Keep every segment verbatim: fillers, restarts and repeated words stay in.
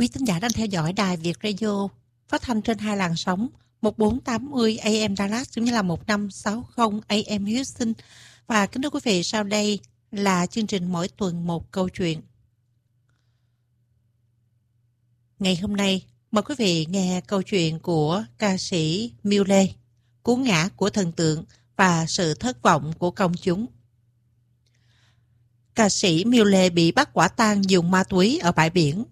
Quý thính giả đang theo dõi đài Việt Radio phát thanh trên hai làn sóng một bốn tám mươi A M Dallas cũng như là một năm sáu mươi A M Houston. Và kính thưa quý vị, sau đây là chương trình mỗi tuần một câu chuyện. Ngày hôm nay, mời quý vị nghe câu chuyện của ca sĩ Miu Lê, cú ngã của thần tượng và sự thất vọng của công chúng. Ca sĩ Miu Lê bị bắt quả tang dùng ma túy ở bãi biển.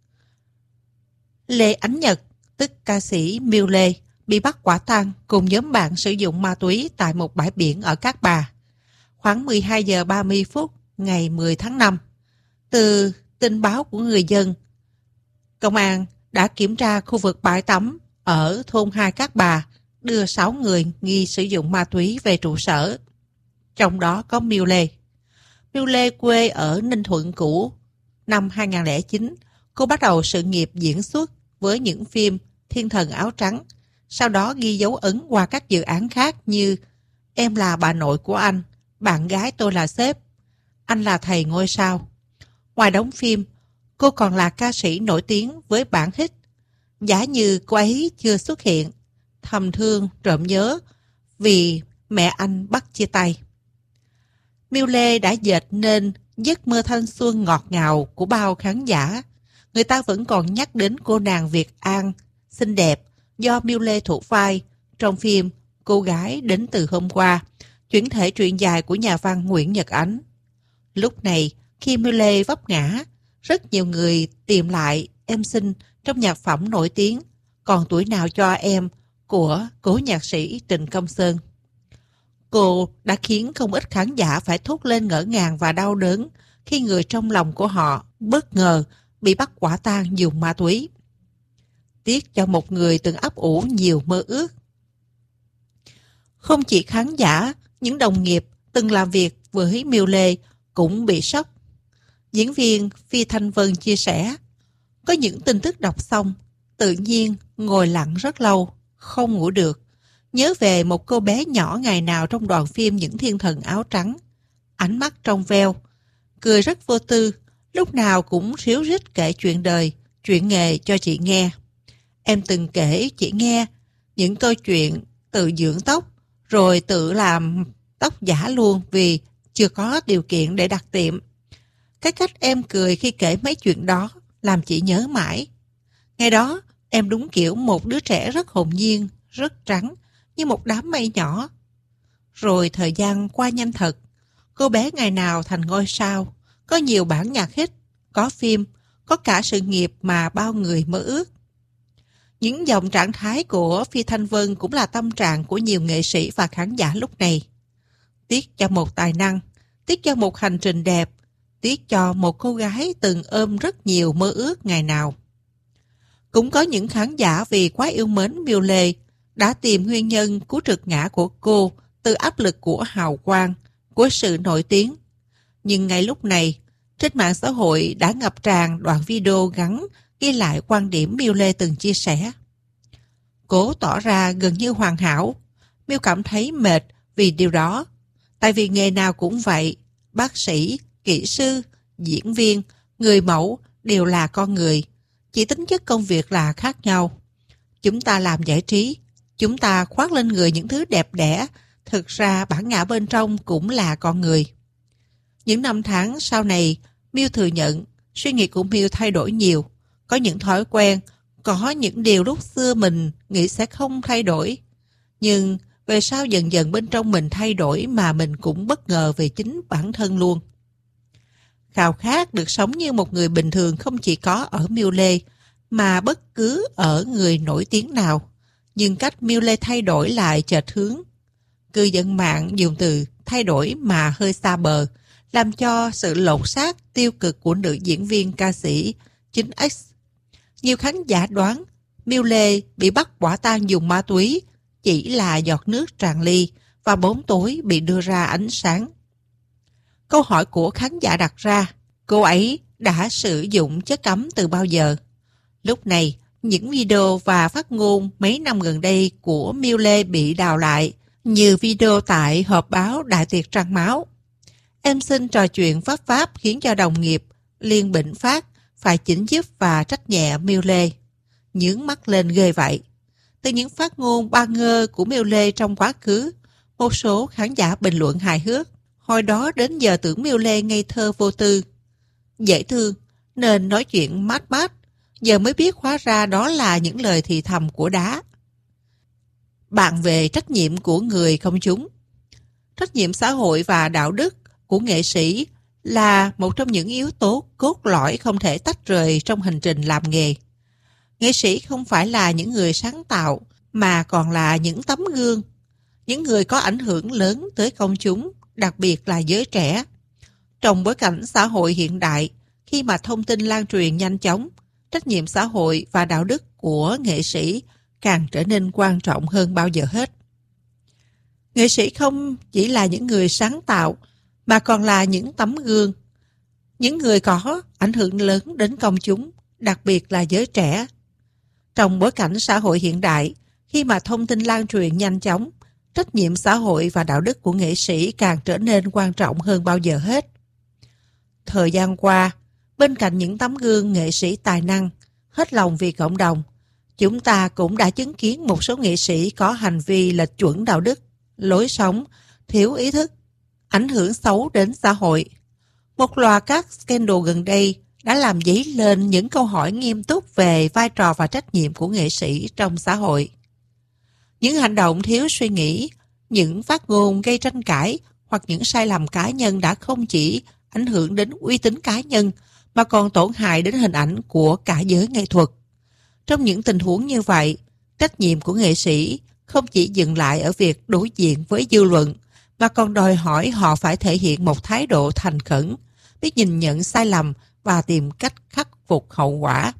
Lê Ánh Nhật, tức ca sĩ Miu Lê, bị bắt quả tang cùng nhóm bạn sử dụng ma túy tại một bãi biển ở Cát Bà. Khoảng mười hai giờ ba mươi phút ngày mười tháng năm, từ tin báo của người dân, công an đã kiểm tra khu vực bãi tắm ở thôn hai Cát Bà, đưa sáu người nghi sử dụng ma túy về trụ sở. Trong đó có Miu Lê. Miu Lê quê ở Ninh Thuận cũ. Năm hai không không chín, cô bắt đầu sự nghiệp diễn xuất với những phim Thiên thần áo trắng, sau đó ghi dấu ấn qua các dự án khác như Em là bà nội của anh, Bạn gái tôi là sếp, Anh là thầy ngôi sao. Ngoài đóng phim, cô còn là ca sĩ nổi tiếng với bản hit Giả như cô ấy chưa xuất hiện, Thầm thương trộm nhớ, Vì mẹ anh bắt chia tay. Miu Lê đã dệt nên giấc mơ thanh xuân ngọt ngào của bao khán giả. Người ta vẫn còn nhắc đến cô nàng Việt An, xinh đẹp, do Miu Lê thủ vai trong phim Cô gái đến từ hôm qua, chuyển thể truyện dài của nhà văn Nguyễn Nhật Ánh. Lúc này, khi Miu Lê vấp ngã, rất nhiều người tìm lại Em xinh trong nhạc phẩm nổi tiếng Còn tuổi nào cho em của cố nhạc sĩ Trịnh Công Sơn. Cô đã khiến không ít khán giả phải thốt lên ngỡ ngàng và đau đớn khi người trong lòng của họ bất ngờ bị bắt quả tang dùng ma túy. Tiếc cho một người từng ấp ủ nhiều mơ ước. Không chỉ khán giả, những đồng nghiệp từng làm việc với Miu Lê cũng bị sốc. Diễn viên Phi Thanh Vân chia sẻ, có những tin tức đọc xong, tự nhiên ngồi lặng rất lâu, không ngủ được. Nhớ về một cô bé nhỏ ngày nào trong đoàn phim Những Thiên thần áo trắng. Ánh mắt trong veo, cười rất vô tư, lúc nào cũng ríu rít kể chuyện đời, chuyện nghề cho chị nghe. Em từng kể chị nghe những câu chuyện tự dưỡng tóc, rồi tự làm tóc giả luôn vì chưa có điều kiện để đặt tiệm. Cái cách em cười khi kể mấy chuyện đó làm chị nhớ mãi. Ngày đó, em đúng kiểu một đứa trẻ rất hồn nhiên, rất trắng, như một đám mây nhỏ. Rồi thời gian qua nhanh thật. Cô bé ngày nào thành ngôi sao, có nhiều bản nhạc hit, có phim, có cả sự nghiệp mà bao người mơ ước. Những dòng trạng thái của Phi Thanh Vân cũng là tâm trạng của nhiều nghệ sĩ và khán giả lúc này. Tiếc cho một tài năng, tiếc cho một hành trình đẹp, tiếc cho một cô gái từng ôm rất nhiều mơ ước ngày nào. Cũng có những khán giả vì quá yêu mến Miu Lê đã tìm nguyên nhân cú trượt ngã của cô từ áp lực của hào quang, của sự nổi tiếng. Nhưng ngay lúc này, trên mạng xã hội đã ngập tràn đoạn video ngắn ghi lại quan điểm Miu Lê từng chia sẻ. Cố tỏ ra gần như hoàn hảo, Miu cảm thấy mệt vì điều đó. Tại vì nghề nào cũng vậy, bác sĩ, kỹ sư, diễn viên, người mẫu đều là con người. Chỉ tính chất công việc là khác nhau. Chúng ta làm giải trí, chúng ta khoác lên người những thứ đẹp đẽ, thực ra bản ngã bên trong cũng là con người. Những năm tháng sau này, Miu thừa nhận suy nghĩ của Miu thay đổi nhiều. Có những thói quen, có những điều lúc xưa mình nghĩ sẽ không thay đổi. Nhưng về sau dần dần bên trong mình thay đổi mà mình cũng bất ngờ về chính bản thân luôn. Khao khát được sống như một người bình thường không chỉ có ở Miu Lê, mà bất cứ ở người nổi tiếng nào. Nhưng cách Miu Lê thay đổi lại chệch hướng. Cư dân mạng dùng từ thay đổi mà hơi xa bờ, làm cho sự lột xác tiêu cực của nữ diễn viên ca sĩ chín X. Nhiều khán giả đoán Miu Lê bị bắt quả tang dùng ma túy chỉ là giọt nước tràn ly và bóng tối bị đưa ra ánh sáng. Câu hỏi của khán giả đặt ra, cô ấy đã sử dụng chất cấm từ bao giờ? Lúc này, những video và phát ngôn mấy năm gần đây của Miu Lê bị đào lại, như video tại họp báo Đại tiệc Trăng Máu. Em xin trò chuyện pháp pháp khiến cho đồng nghiệp Liên Bình Phát phải chỉnh giúp và trách nhẹ Miêu Lê. Nhướng mắt lên ghê vậy. Từ những phát ngôn ba ngơ của Miêu Lê trong quá khứ, một số khán giả bình luận hài hước. Hồi đó đến giờ tưởng Miêu Lê ngây thơ vô tư, dễ thương, nên nói chuyện mát mát. Giờ mới biết hóa ra đó là những lời thì thầm của đá. Bàn về trách nhiệm của người công chúng. Trách nhiệm xã hội và đạo đức của nghệ sĩ là một trong những yếu tố cốt lõi không thể tách rời trong hành trình làm nghề. Nghệ sĩ không phải là những người sáng tạo, mà còn là những tấm gương, những người có ảnh hưởng lớn tới công chúng, đặc biệt là giới trẻ. Trong bối cảnh xã hội hiện đại, khi mà thông tin lan truyền nhanh chóng, trách nhiệm xã hội và đạo đức của nghệ sĩ càng trở nên quan trọng hơn bao giờ hết. Nghệ sĩ không chỉ là những người sáng tạo, mà còn là những tấm gương, những người có ảnh hưởng lớn đến công chúng, đặc biệt là giới trẻ. Trong bối cảnh xã hội hiện đại, khi mà thông tin lan truyền nhanh chóng, trách nhiệm xã hội và đạo đức của nghệ sĩ càng trở nên quan trọng hơn bao giờ hết. Thời gian qua, bên cạnh những tấm gương nghệ sĩ tài năng, hết lòng vì cộng đồng, chúng ta cũng đã chứng kiến một số nghệ sĩ có hành vi lệch chuẩn đạo đức, lối sống, thiếu ý thức, ảnh hưởng xấu đến xã hội. Một loạt các scandal gần đây đã làm dấy lên những câu hỏi nghiêm túc về vai trò và trách nhiệm của nghệ sĩ trong xã hội. Những hành động thiếu suy nghĩ, những phát ngôn gây tranh cãi hoặc những sai lầm cá nhân đã không chỉ ảnh hưởng đến uy tín cá nhân mà còn tổn hại đến hình ảnh của cả giới nghệ thuật. Trong những tình huống như vậy, trách nhiệm của nghệ sĩ không chỉ dừng lại ở việc đối diện với dư luận, mà còn đòi hỏi họ phải thể hiện một thái độ thành khẩn, biết nhìn nhận sai lầm và tìm cách khắc phục hậu quả.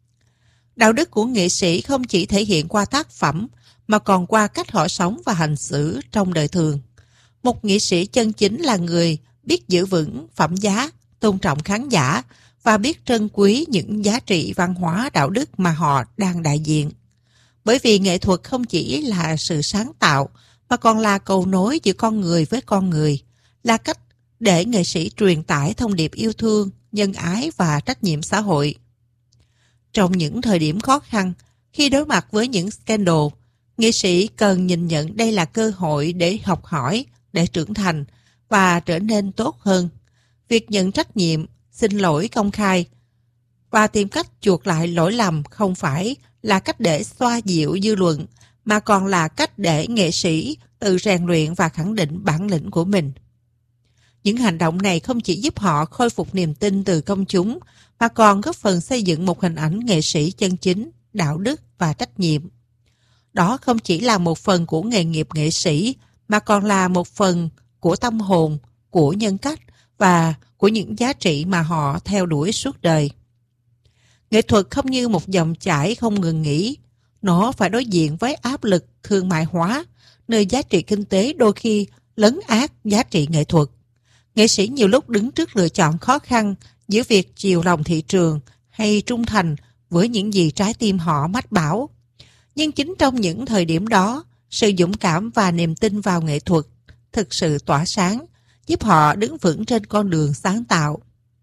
Đạo đức của nghệ sĩ không chỉ thể hiện qua tác phẩm, mà còn qua cách họ sống và hành xử trong đời thường. Một nghệ sĩ chân chính là người biết giữ vững phẩm giá, tôn trọng khán giả và biết trân quý những giá trị văn hóa đạo đức mà họ đang đại diện. Bởi vì nghệ thuật không chỉ là sự sáng tạo, mà còn là cầu nối giữa con người với con người, là cách để nghệ sĩ truyền tải thông điệp yêu thương, nhân ái và trách nhiệm xã hội. Trong những thời điểm khó khăn, khi đối mặt với những scandal, nghệ sĩ cần nhìn nhận đây là cơ hội để học hỏi, để trưởng thành và trở nên tốt hơn. Việc nhận trách nhiệm, xin lỗi công khai và tìm cách chuộc lại lỗi lầm không phải là cách để xoa dịu dư luận, mà còn là cách để nghệ sĩ tự rèn luyện và khẳng định bản lĩnh của mình. Những hành động này không chỉ giúp họ khôi phục niềm tin từ công chúng, mà còn góp phần xây dựng một hình ảnh nghệ sĩ chân chính, đạo đức và trách nhiệm. Đó không chỉ là một phần của nghề nghiệp nghệ sĩ, mà còn là một phần của tâm hồn, của nhân cách và của những giá trị mà họ theo đuổi suốt đời. Nghệ thuật không như một dòng chảy không ngừng nghỉ. Nó phải đối diện với áp lực thương mại hóa, nơi giá trị kinh tế đôi khi lấn át giá trị nghệ thuật. Nghệ sĩ nhiều lúc đứng trước lựa chọn khó khăn giữa việc chiều lòng thị trường hay trung thành với những gì trái tim họ mách bảo. Nhưng chính trong những thời điểm đó, sự dũng cảm và niềm tin vào nghệ thuật thực sự tỏa sáng, giúp họ đứng vững trên con đường sáng tạo.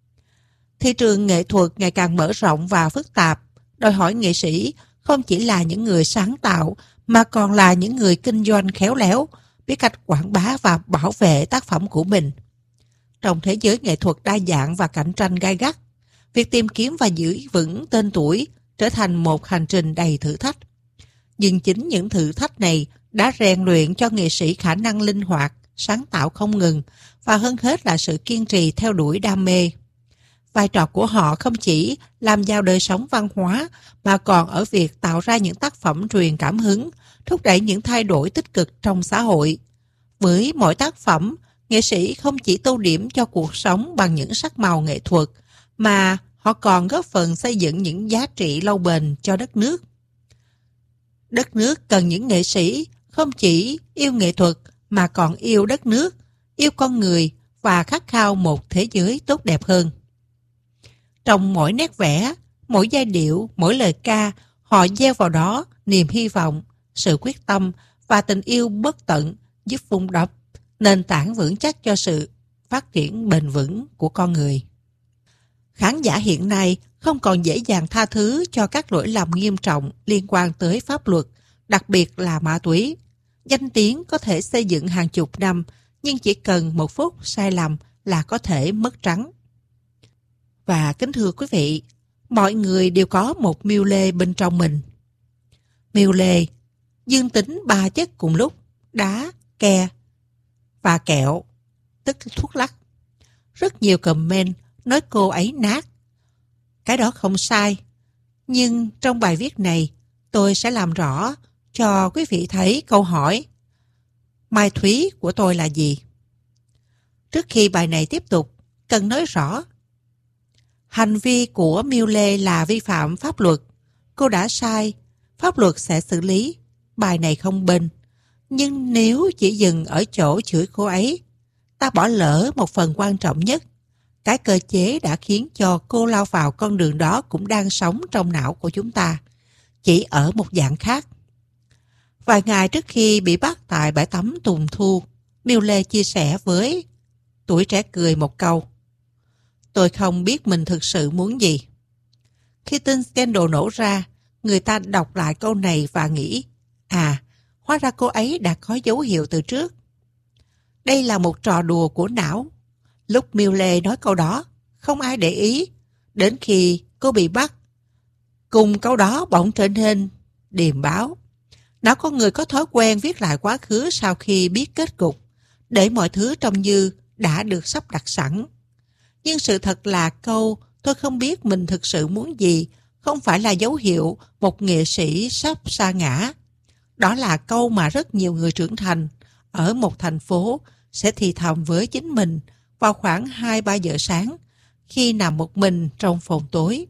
Thị trường nghệ thuật ngày càng mở rộng và phức tạp, đòi hỏi nghệ sĩ không chỉ là những người sáng tạo, mà còn là những người kinh doanh khéo léo, biết cách quảng bá và bảo vệ tác phẩm của mình. Trong thế giới nghệ thuật đa dạng và cạnh tranh gay gắt, việc tìm kiếm và giữ vững tên tuổi trở thành một hành trình đầy thử thách. Nhưng chính những thử thách này đã rèn luyện cho nghệ sĩ khả năng linh hoạt, sáng tạo không ngừng, và hơn hết là sự kiên trì theo đuổi đam mê. Vai trò của họ không chỉ làm giàu đời sống văn hóa, mà còn ở việc tạo ra những tác phẩm truyền cảm hứng, thúc đẩy những thay đổi tích cực trong xã hội. Với mỗi tác phẩm, nghệ sĩ không chỉ tô điểm cho cuộc sống bằng những sắc màu nghệ thuật, mà họ còn góp phần xây dựng những giá trị lâu bền cho đất nước. Đất nước cần những nghệ sĩ không chỉ yêu nghệ thuật, mà còn yêu đất nước, yêu con người và khát khao một thế giới tốt đẹp hơn. Trong mỗi nét vẽ, mỗi giai điệu, mỗi lời ca, họ gieo vào đó niềm hy vọng, sự quyết tâm và tình yêu bất tận, giúp vun đắp nền tảng vững chắc cho sự phát triển bền vững của con người. Khán giả hiện nay không còn dễ dàng tha thứ cho các lỗi lầm nghiêm trọng liên quan tới pháp luật, đặc biệt là ma túy. Danh tiếng có thể xây dựng hàng chục năm, nhưng chỉ cần một phút sai lầm là có thể mất trắng. Và kính thưa quý vị, mọi người đều có một mưu lê bên trong mình. Mưu lê dương tính ba chất cùng lúc: đá, ke và kẹo, tức thuốc lắc. Rất nhiều comment nói cô ấy nát. Cái đó không sai. Nhưng trong bài viết này, tôi sẽ làm rõ cho quý vị thấy câu hỏi ma túy của tôi là gì. Trước khi bài này tiếp tục, cần nói rõ hành vi của Miu Lê là vi phạm pháp luật. Cô đã sai, pháp luật sẽ xử lý. Bài này không bình. Nhưng nếu chỉ dừng ở chỗ chửi cô ấy, ta bỏ lỡ một phần quan trọng nhất. Cái cơ chế đã khiến cho cô lao vào con đường đó cũng đang sống trong não của chúng ta, chỉ ở một dạng khác. Vài ngày trước khi bị bắt tại bãi tắm Tùng Thu, Miu Lê chia sẻ với Tuổi Trẻ Cười một câu: tôi không biết mình thực sự muốn gì. Khi tin scandal nổ ra, người ta đọc lại câu này và nghĩ, à, hóa ra cô ấy đã có dấu hiệu từ trước. Đây là một trò đùa của não. Lúc Miu Lê nói câu đó, không ai để ý, đến khi cô bị bắt. Cùng câu đó bỗng trở nên điềm báo. Não con người có thói quen viết lại quá khứ sau khi biết kết cục, để mọi thứ trông như đã được sắp đặt sẵn. Nhưng sự thật là câu tôi không biết mình thực sự muốn gì không phải là dấu hiệu một nghệ sĩ sắp sa ngã. Đó là câu mà rất nhiều người trưởng thành ở một thành phố sẽ thì thầm với chính mình vào khoảng hai ba giờ sáng khi nằm một mình trong phòng tối.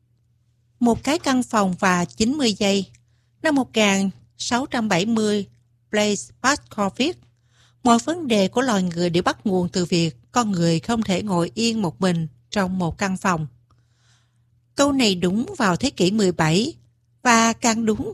Một cái căn phòng và chín mươi giây. Năm một nghìn sáu trăm bảy mươi, Blaise Pascal viết: mọi vấn đề của loài người đều bắt nguồn từ việc con người không thể ngồi yên một mình trong một căn phòng. Câu này đúng vào thế kỷ mười bảy và càng đúng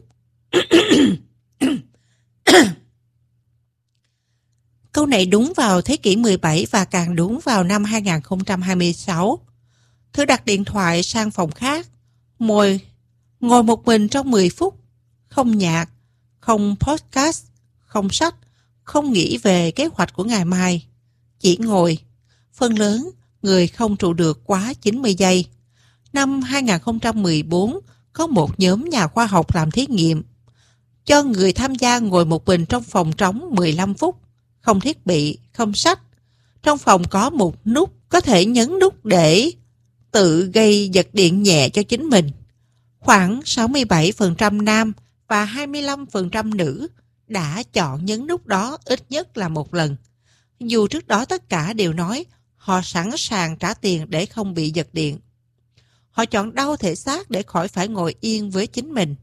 Câu này đúng vào thế kỷ mười bảy và càng đúng vào năm hai nghìn không trăm hai mươi sáu. Thử đặt điện thoại sang phòng khác, ngồi, ngồi một mình trong mười phút, không nhạc, không podcast, không sách, không nghĩ về kế hoạch của ngày mai. Chỉ ngồi. Phần lớn, người không trụ được quá chín mươi giây. Năm hai nghìn không trăm mười bốn, có một nhóm nhà khoa học làm thí nghiệm. Cho người tham gia ngồi một mình trong phòng trống mười lăm phút, không thiết bị, không sách. Trong phòng có một nút, có thể nhấn nút để tự gây giật điện nhẹ cho chính mình. Khoảng sáu mươi bảy phần trăm nam và hai mươi lăm phần trăm nữ đã chọn nhấn nút đó ít nhất là một lần. Dù trước đó tất cả đều nói họ sẵn sàng trả tiền để không bị giật điện. Họ chọn đau thể xác để khỏi phải ngồi yên với chính mình.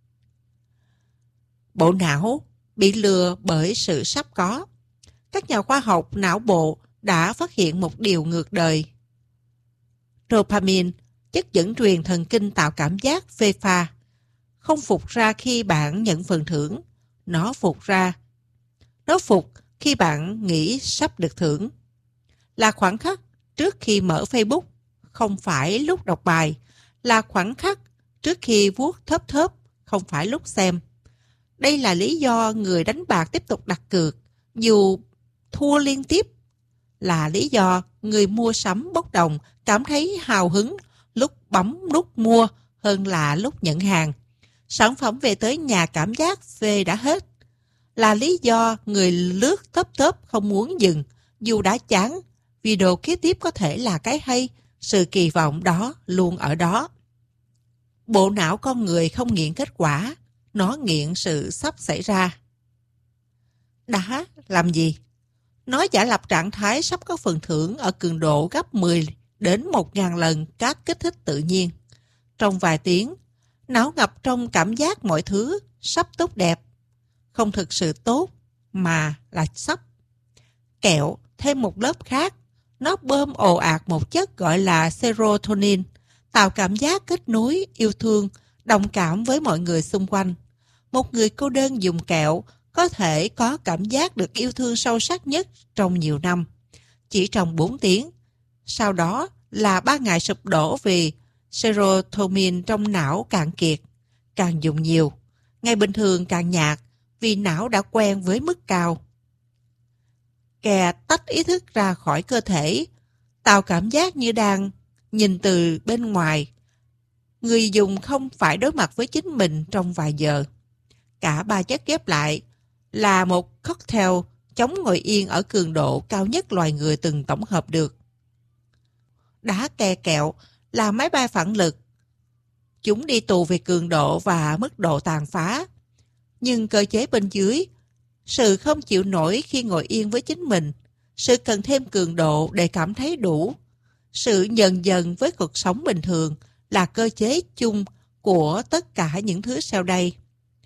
Bộ não bị lừa bởi sự sắp có. Các nhà khoa học não bộ đã phát hiện một điều ngược đời. Dopamine, chất dẫn truyền thần kinh tạo cảm giác phê pha, không phục ra khi bạn nhận phần thưởng. Nó phục ra. Nó phục khi bạn nghĩ sắp được thưởng. Là khoảnh khắc trước khi mở Facebook, không phải lúc đọc bài. Là khoảnh khắc trước khi vuốt thớp thớp, không phải lúc xem. Đây là lý do người đánh bạc tiếp tục đặt cược, dù thua liên tiếp. Là lý do người mua sắm bốc đồng cảm thấy hào hứng lúc bấm nút mua hơn là lúc nhận hàng. Sản phẩm về tới nhà cảm giác phê đã hết. Là lý do người lướt tớp tớp không muốn dừng, dù đã chán. Video kế tiếp có thể là cái hay, sự kỳ vọng đó luôn ở đó. Bộ não con người không nghiện kết quả, nó nghiện sự sắp xảy ra. Đã làm gì? Nó giả lập trạng thái sắp có phần thưởng ở cường độ gấp mười đến một nghìn lần các kích thích tự nhiên. Trong vài tiếng, não ngập trong cảm giác mọi thứ sắp tốt đẹp. Không thực sự tốt, mà là sắp. Kẹo thêm một lớp khác, nó bơm ồ ạt một chất gọi là serotonin, tạo cảm giác kết nối, yêu thương, đồng cảm với mọi người xung quanh. Một người cô đơn dùng kẹo có thể có cảm giác được yêu thương sâu sắc nhất trong nhiều năm, chỉ trong bốn tiếng. Sau đó là ba ngày sụp đổ vì serotonin trong não cạn kiệt, càng dùng nhiều. Ngày bình thường càng nhạt vì não đã quen với mức cao. Kè tách ý thức ra khỏi cơ thể, tạo cảm giác như đang nhìn từ bên ngoài. Người dùng không phải đối mặt với chính mình trong vài giờ. Cả ba chất ghép lại là một cocktail chống ngồi yên ở cường độ cao nhất loài người từng tổng hợp được. Đá ke kẹo là máy bay phản lực. Chúng đi tù về cường độ và mức độ tàn phá. Nhưng cơ chế bên dưới, sự không chịu nổi khi ngồi yên với chính mình, sự cần thêm cường độ để cảm thấy đủ, sự dần dần với cuộc sống bình thường là cơ chế chung của tất cả những thứ sau đây.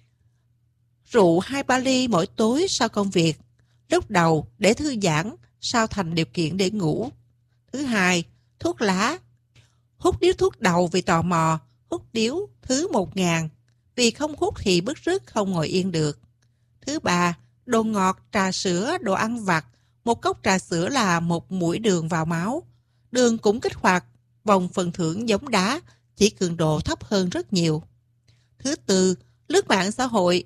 Rượu hai ba ly mỗi tối sau công việc, lúc đầu để thư giãn, sau thành điều kiện để ngủ. Thứ hai, thuốc lá. Hút điếu thuốc đầu vì tò mò, hút điếu thứ một ngàn, vì không hút thì bứt rứt không ngồi yên được. Thứ ba, đồ ngọt, trà sữa, đồ ăn vặt. Một cốc trà sữa là một muỗng đường vào máu. Đường cũng kích hoạt vòng phần thưởng giống đá, chỉ cường độ thấp hơn rất nhiều. Thứ tư, lướt mạng xã hội.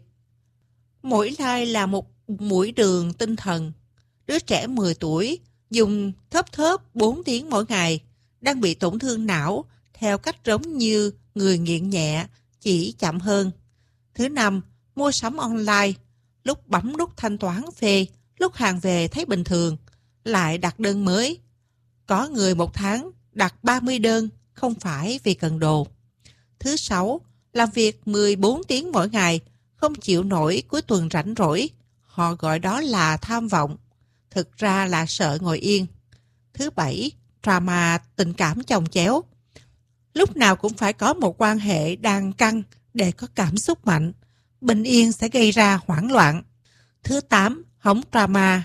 Mỗi like là một muỗng đường tinh thần. Đứa trẻ mười tuổi dùng thấp thớp bốn tiếng mỗi ngày, đang bị tổn thương não theo cách giống như người nghiện nhẹ, chỉ chậm hơn. Thứ năm, mua sắm online. Lúc bấm nút thanh toán phê, lúc hàng về thấy bình thường, lại đặt đơn mới. Có người một tháng đặt ba mươi đơn, không phải vì cần đồ. Thứ sáu, làm việc mười bốn tiếng mỗi ngày, không chịu nổi cuối tuần rảnh rỗi. Họ gọi đó là tham vọng, thực ra là sợ ngồi yên. Thứ bảy, drama tình cảm chồng chéo. Lúc nào cũng phải có một quan hệ đang căng để có cảm xúc mạnh. Bình yên sẽ gây ra hoảng loạn. Thứ tám, hóng drama.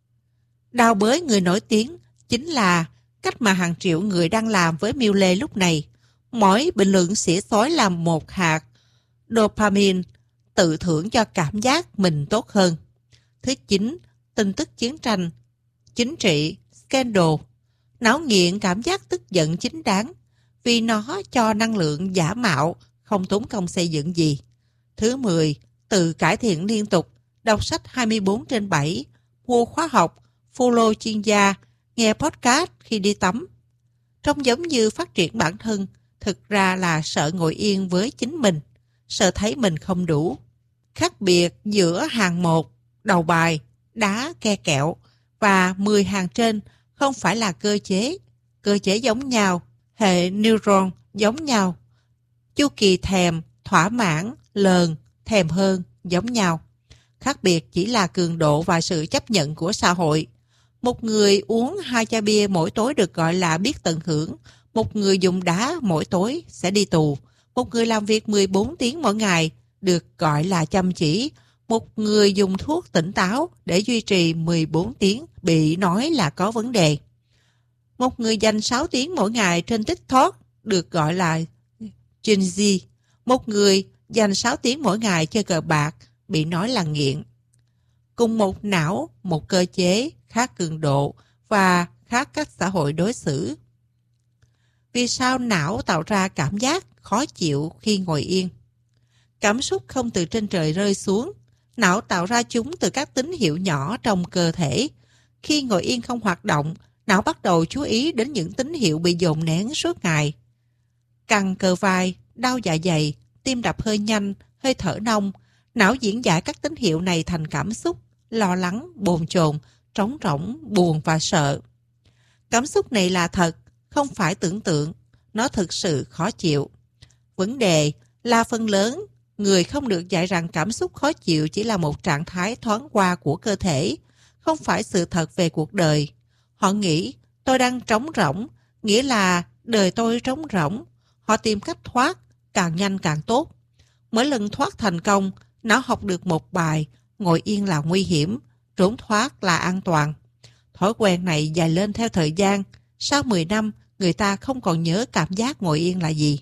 Đào bới người nổi tiếng chính là cách mà hàng triệu người đang làm với Miu Lê lúc này. Mỗi bình luận xỉa xói là một hạt dopamine, tự thưởng cho cảm giác mình tốt hơn. Thứ chín, tin tức chiến tranh, chính trị, scandal. Não nghiện cảm giác tức giận chính đáng vì nó cho năng lượng giả mạo, không tốn công xây dựng gì. Thứ mười, tự cải thiện liên tục, đọc sách hai mươi bốn trên bảy, mua khóa học, follow chuyên gia, nghe podcast khi đi tắm. Trông giống như phát triển bản thân, thực ra là sợ ngồi yên với chính mình, sợ thấy mình không đủ. Khác biệt giữa hàng một, đầu bài, đá ke kẹo và mười hàng trên không phải là cơ chế. Cơ chế giống nhau, hệ neuron giống nhau, chu kỳ thèm, thỏa mãn, lờn, thèm hơn giống nhau. Khác biệt chỉ là cường độ và sự chấp nhận của xã hội. Một người uống hai chai bia mỗi tối được gọi là biết tận hưởng. Một người dùng đá mỗi tối sẽ đi tù. Một người làm việc mười bốn tiếng mỗi ngày được gọi là chăm chỉ. Một người dùng thuốc tỉnh táo để duy trì mười bốn tiếng bị nói là có vấn đề. Một người dành sáu tiếng mỗi ngày trên TikTok được gọi là Gen Z. Một người dành sáu tiếng mỗi ngày chơi cờ bạc bị nói là nghiện. Cùng một não, một cơ chế, khác cường độ và khác cách xã hội đối xử. Vì sao não tạo ra cảm giác khó chịu khi ngồi yên? Cảm xúc không từ trên trời rơi xuống. Não tạo ra chúng từ các tín hiệu nhỏ trong cơ thể. Khi ngồi yên không hoạt động, não bắt đầu chú ý đến những tín hiệu bị dồn nén suốt ngày. Căng cơ vai, đau dạ dày, tim đập hơi nhanh, hơi thở nông. Não diễn giải các tín hiệu này thành cảm xúc, lo lắng, bồn chồn, trống rỗng, buồn và sợ. Cảm xúc này là thật, không phải tưởng tượng. Nó thực sự khó chịu. Vấn đề là phần lớn người không được dạy rằng cảm xúc khó chịu chỉ là một trạng thái thoáng qua của cơ thể, không phải sự thật về cuộc đời. Họ nghĩ tôi đang trống rỗng, nghĩa là đời tôi trống rỗng. Họ tìm cách thoát, càng nhanh càng tốt. Mỗi lần thoát thành công, nó học được một bài, ngồi yên là nguy hiểm, trốn thoát là an toàn. Thói quen này dài lên theo thời gian. Sau mười năm, người ta không còn nhớ cảm giác ngồi yên là gì.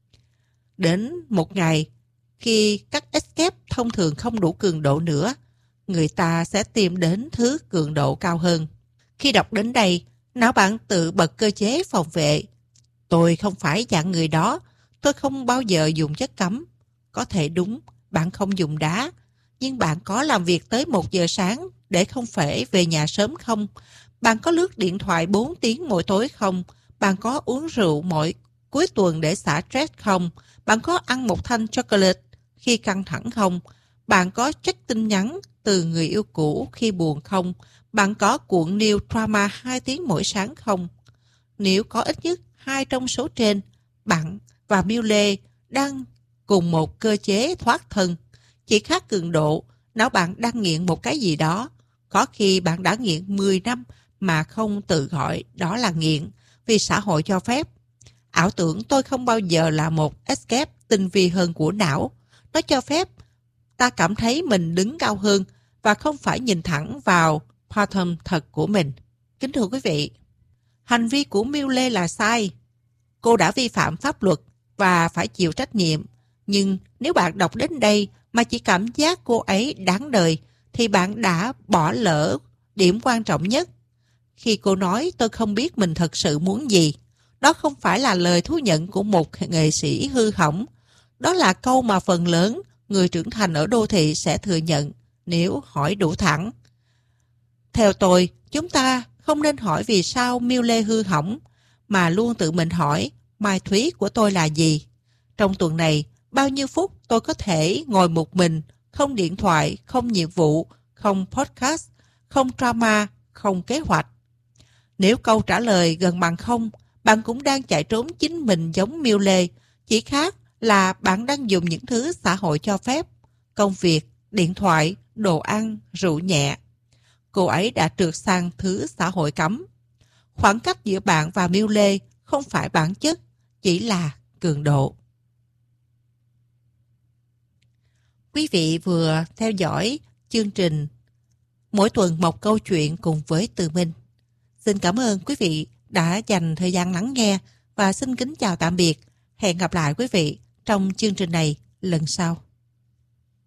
Đến một ngày, khi các escape thông thường không đủ cường độ nữa, người ta sẽ tìm đến thứ cường độ cao hơn. Khi đọc đến đây, Não bạn tự bật cơ chế phòng vệ. Tôi không phải dạng người đó. Tôi không bao giờ dùng chất cấm. Có thể đúng, bạn không dùng đá. Nhưng bạn có làm việc tới một giờ sáng để không phải về nhà sớm không? Bạn có lướt điện thoại bốn tiếng mỗi tối không? Bạn có uống rượu mỗi cuối tuần để xả stress không? Bạn có ăn một thanh chocolate khi căng thẳng không? Bạn có check tin nhắn từ người yêu cũ khi buồn không? Bạn có cuộn new drama hai tiếng mỗi sáng không? Nếu có ít nhất hai trong số trên, bạn và Mule đang cùng một cơ chế thoát thân. Chỉ khác cường độ, não bạn đang nghiện một cái gì đó. Có khi bạn đã nghiện mười năm mà không tự gọi đó là nghiện vì xã hội cho phép. Ảo tưởng tôi không bao giờ là một escape tinh vi hơn của não. Nó cho phép ta cảm thấy mình đứng cao hơn và không phải nhìn thẳng vào pattern thật của mình. Kính thưa quý vị, hành vi của Mule là sai. Cô đã vi phạm pháp luật và phải chịu trách nhiệm. Nhưng nếu bạn đọc đến đây mà chỉ cảm giác cô ấy đáng đời, thì bạn đã bỏ lỡ điểm quan trọng nhất. Khi cô nói tôi không biết mình thật sự muốn gì, đó không phải là lời thú nhận của một nghệ sĩ hư hỏng. Đó là câu mà phần lớn người trưởng thành ở đô thị sẽ thừa nhận nếu hỏi đủ thẳng. Theo tôi, chúng ta không nên hỏi vì sao Mule hư hỏng, mà luôn tự mình hỏi mai thúy của tôi là gì. Trong tuần này, bao nhiêu phút tôi có thể ngồi một mình, không điện thoại, không nhiệm vụ, không podcast, không drama, không kế hoạch. Nếu câu trả lời gần bằng không, bạn cũng đang chạy trốn chính mình giống Mule, chỉ khác là bạn đang dùng những thứ xã hội cho phép, công việc, điện thoại, đồ ăn, rượu nhẹ. Cô ấy đã trượt sang thứ xã hội cấm. Khoảng cách giữa bạn và Mule không phải bản chất, chỉ là cường độ. Quý vị vừa theo dõi chương trình Mỗi tuần một câu chuyện cùng với Từ Minh. Xin cảm ơn quý vị đã dành thời gian lắng nghe và xin kính chào tạm biệt. Hẹn gặp lại quý vị trong chương trình này lần sau.